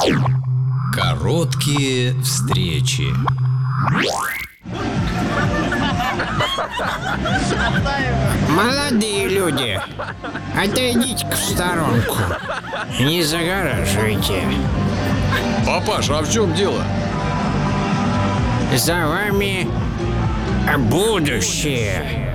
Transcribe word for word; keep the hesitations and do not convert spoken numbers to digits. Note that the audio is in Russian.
Короткие встречи. Молодые люди, отойдите-ка в сторонку. Не загораживайте. Папаша, а в чем дело? За вами будущее.